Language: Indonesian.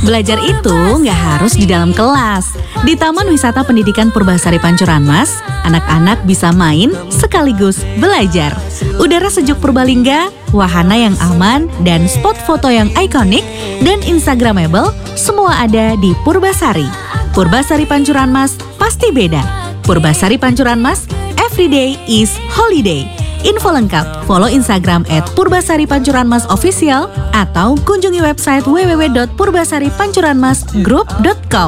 Belajar itu nggak harus di dalam kelas. Di Taman Wisata Pendidikan Purbasari Pancoran Mas, anak-anak bisa main sekaligus belajar. Udara sejuk Purbalingga, wahana yang aman, dan spot foto yang ikonik dan instagramable, semua ada di Purbasari. Purbasari Pancoran Mas pasti beda. Purbasari Pancoran Mas, everyday is holiday. Info lengkap, follow Instagram @purbasaripancuranmasofficial atau kunjungi website www.purbasaripancuranmasgroup.com.